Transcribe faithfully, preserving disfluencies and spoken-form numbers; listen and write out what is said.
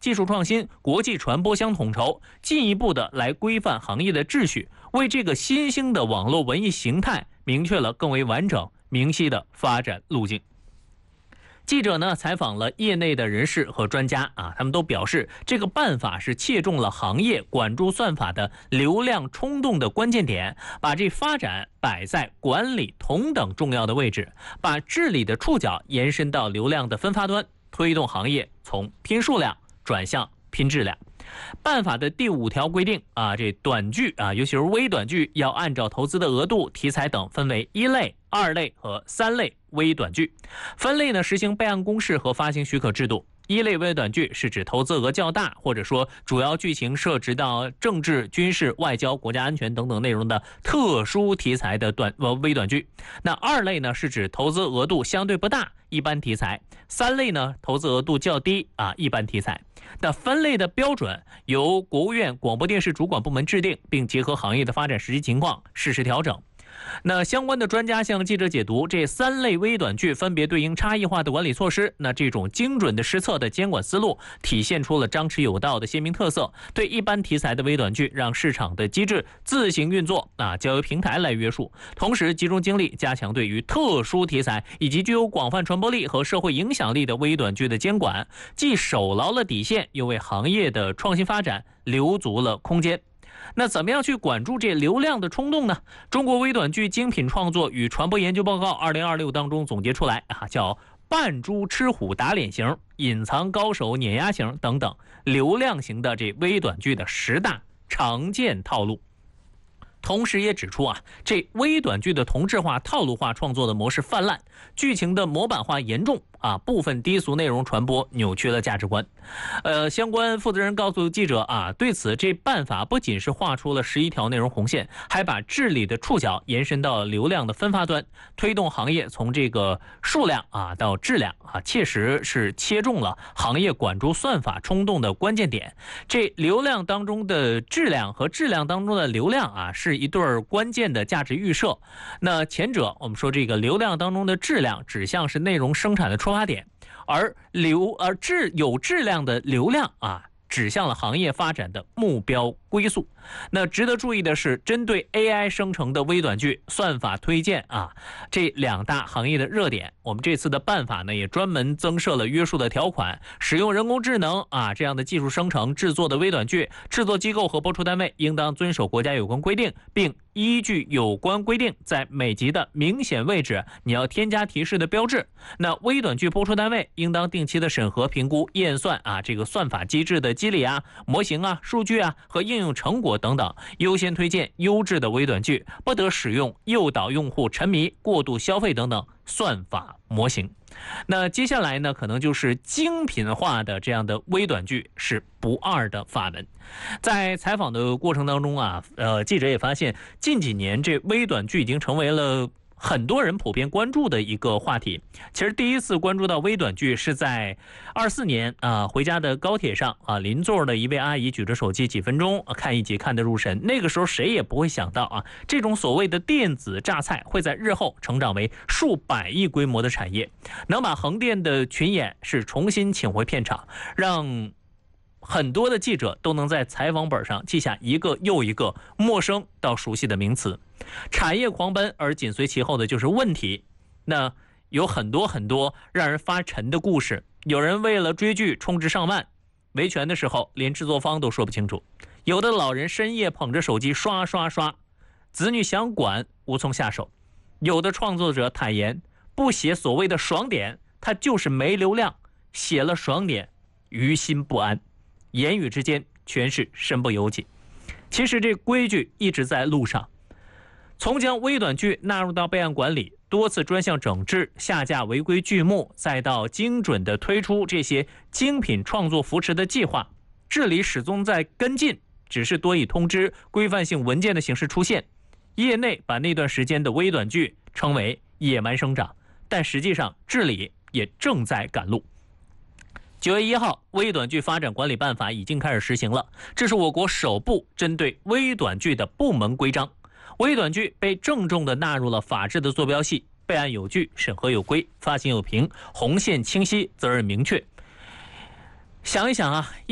技术创新、国际传播相统筹，进一步的来规范行业的秩序，为这个新兴的网络文艺形态明确了更为完整、明晰的发展路径。记者呢采访了业内的人士和专家啊，他们都表示，这个办法是切中了行业管住算法的流量冲动的关键点，把这发展摆在管理同等重要的位置，把治理的触角延伸到流量的分发端，推动行业从拼数量转向拼质量。办法的第五条规定啊，这短剧啊，尤其是微短剧，要按照投资的额度、题材等分为一类、二类和三类微短剧。分类呢，实行备案公示和发行许可制度。一类微短剧是指投资额较大，或者说主要剧情涉及到政治、军事、外交、国家安全等等内容的特殊题材的短呃微短剧。那二类呢，是指投资额度相对不大，一般题材。三类呢，投资额度较低啊，一般题材。那分类的标准由国务院广播电视主管部门制定，并结合行业的发展实际情况适时调整。那相关的专家向记者解读，这三类微短剧分别对应差异化的管理措施。那这种精准的施策的监管思路，体现出了张弛有道的鲜明特色。对一般题材的微短剧，让市场的机制自行运作，啊，交由平台来约束。同时，集中精力加强对于特殊题材以及具有广泛传播力和社会影响力的微短剧的监管，既守牢了底线，又为行业的创新发展留足了空间。那怎么样去管住这流量的冲动呢？中国微短剧精品创作与传播研究报告二零二六当中总结出来啊，叫扮猪吃虎打脸型、隐藏高手碾压型等等流量型的这微短剧的十大常见套路。同时也指出啊，这微短剧的同质化、套路化创作的模式泛滥，剧情的模板化严重啊，部分低俗内容传播扭曲了价值观。呃，相关负责人告诉记者啊，对此这办法不仅是画出了十一条内容红线，还把治理的触角延伸到流量的分发端，推动行业从这个数量啊到质量啊，切实是切中了行业管住算法冲动的关键点。这流量当中的质量和质量当中的流量啊，是一对关键的价值预设。那前者我们说这个流量当中的质量指向是内容生产的出发点，而流而质有质量的流量啊，指向了行业发展的目标归宿。那值得注意的是，针对 A I 生成的微短剧算法推荐啊，这两大行业的热点，我们这次的办法呢也专门增设了约束的条款。使用人工智能啊这样的技术生成制作的微短剧，制作机构和播出单位应当遵守国家有关规定，并依据有关规定，在每集的明显位置你要添加提示的标志。那微短剧播出单位应当定期的审核、评估、验算啊这个算法机制的机理啊、模型啊、数据啊和应用成果等等，优先推荐优质的微短剧，不得使用诱导用户沉迷、过度消费等等算法模型。那接下来呢，可能就是精品化的这样的微短剧是不二的法门。在采访的过程当中啊，呃，记者也发现，近几年这微短剧已经成为了很多人普遍关注的一个话题。其实第一次关注到微短剧是在二四年啊，回家的高铁上啊，邻座的一位阿姨举着手机，几分钟看一集看得入神。那个时候谁也不会想到啊，这种所谓的电子榨菜会在日后成长为数百亿规模的产业，能把横店的群演是重新请回片场，让很多的记者都能在采访本上记下一个又一个陌生到熟悉的名词。产业狂奔，而紧随其后的就是问题。那有很多很多让人发沉的故事，有人为了追剧充值上万，维权的时候连制作方都说不清楚；有的老人深夜捧着手机刷刷刷，子女想管无从下手；有的创作者坦言，不写所谓的爽点，他就是没流量，写了爽点于心不安，言语之间全是身不由己。其实这规矩一直在路上，从将微短剧纳入到备案管理，多次专项整治、下架违规剧目，再到精准的推出这些精品创作扶持的计划，治理始终在跟进，只是多以通知、规范性文件的形式出现。业内把那段时间的微短剧称为野蛮生长，但实际上治理也正在赶路。九月一号，微短剧发展管理办法已经开始实行了，这是我国首部针对微短剧的部门规章。微短剧被郑重地纳入了法治的坐标系，备案有据，审核有规，发行有凭，红线清晰，责任明确。想一想啊。